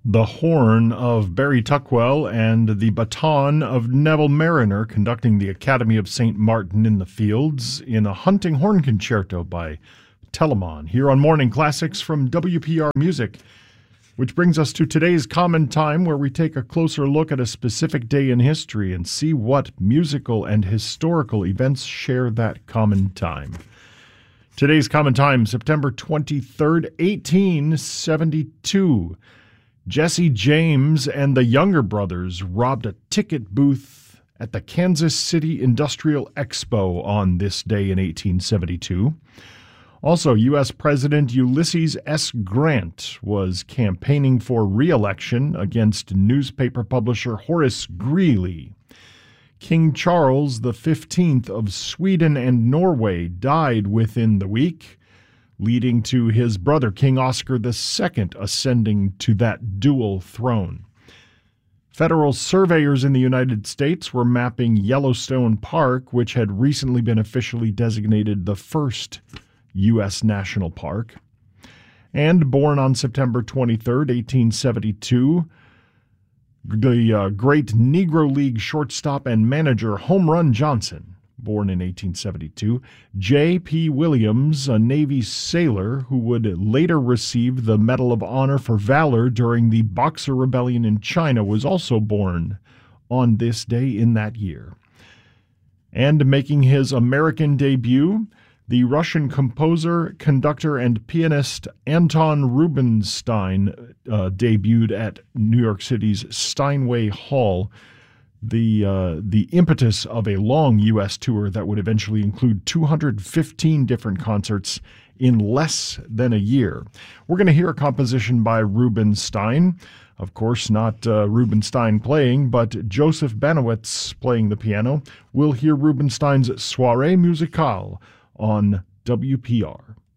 The horn of Barry Tuckwell and the baton of Neville Mariner conducting the Academy of St. Martin in the Fields in a hunting horn concerto by Telemann here on Morning Classics from WPR Music, which brings us to today's Common Time, where we take a closer look at a specific day in history and see what musical and historical events share that common time. Today's Common Time, September 23rd, 1872. Jesse James and the Younger Brothers robbed a ticket booth at the Kansas City Industrial Expo on this day in 1872. Also, U.S. President Ulysses S. Grant was campaigning for re-election against newspaper publisher Horace Greeley. King Charles V of Sweden and Norway died within the week, leading to his brother King Oscar II ascending to that dual throne. Federal surveyors in the United States were mapping Yellowstone Park, which had recently been officially designated the first U.S. national park. And born on September 23rd, 1872, the great Negro League shortstop and manager Home Run Johnson, born in 1872. J.P. Williams, a Navy sailor who would later receive the Medal of Honor for valor during the Boxer Rebellion in China, was also born on this day in that year. And making his American debut, the Russian composer, conductor, and pianist Anton Rubinstein debuted at New York City's Steinway Hall, the impetus of a long U.S. tour that would eventually include 215 different concerts in less than a year. We're going to hear a composition by Rubinstein. Of course, not Rubinstein playing, but Joseph Banowitz playing the piano. We'll hear Rubinstein's Soirée Musicale on WPR.